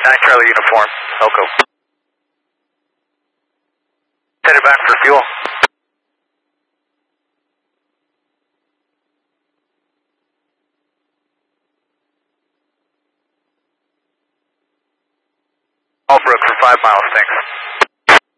9 Charlie uniform, Elko. Headed back for fuel. Allbrook for 5 miles, thanks.